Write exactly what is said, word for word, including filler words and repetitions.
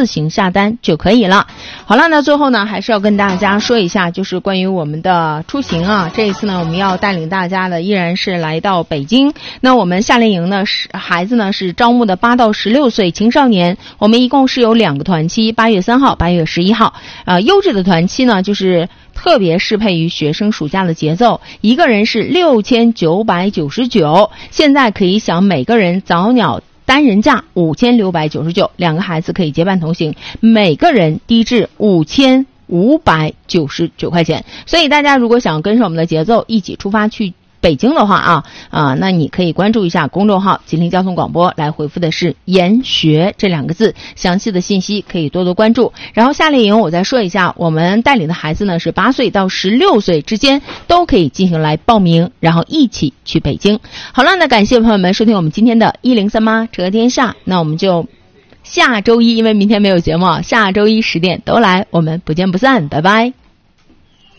自行下单就可以了。好了，那最后呢，还是要跟大家说一下，就是关于我们的出行啊，这一次呢，我们要带领大家的依然是来到北京。那我们夏令营呢，是孩子呢是招募的八到十六岁青少年，我们一共是有两个团期，八月三号、八月十一号。呃，优质的团期呢，就是特别适配于学生暑假的节奏，一个人是六千九百九十九，现在可以享每个人早鸟单人价五千六百九十九，两个孩子可以结伴同行，每个人低至五千五百九十九块钱。所以大家如果想跟上我们的节奏，一起出发去北京的话啊啊，那你可以关注一下公众号吉林交通广播，来回复的是研学这两个字，详细的信息可以多多关注。然后夏令营我再说一下，我们带领的孩子呢是八岁到十六岁之间都可以进行来报名，然后一起去北京。好了，那感谢朋友们收听我们今天的一零三八车天下，那我们就下周一，因为明天没有节目，下周一十点都来，我们不见不散，拜拜。